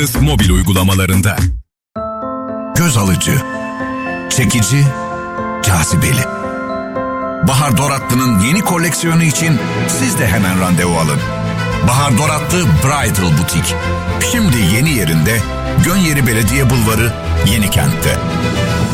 Yalnız mobil uygulamalarında. Göz alıcı, çekici, cazibeli. Bahar Doratlı'nın yeni koleksiyonu için siz de hemen randevu alın. Bahar Doratlı Bridal Butik. Şimdi yeni yerinde, Gönyeri Belediye Bulvarı, Yenikent'te.